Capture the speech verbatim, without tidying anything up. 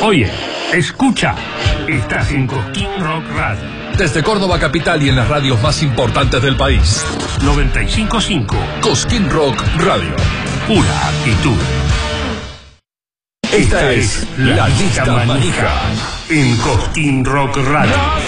Oye, escucha, estás en Cosquín Rock Radio. Desde Córdoba capital y en las radios más importantes del país. noventa y cinco punto cinco. Cosquín Rock Radio. Pura actitud. Esta es La Lista Manija. En Cosquín Rock Radio.